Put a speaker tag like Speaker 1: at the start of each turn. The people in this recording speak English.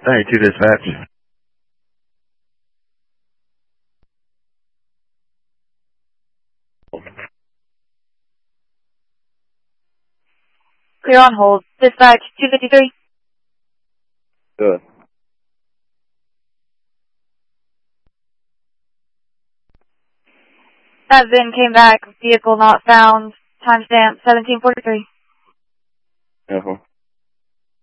Speaker 1: 92 dispatch.
Speaker 2: Clear on hold. Dispatch 253.
Speaker 1: Good.
Speaker 2: That VIN came back. Vehicle not found. Timestamp 1743.
Speaker 1: Uh-huh.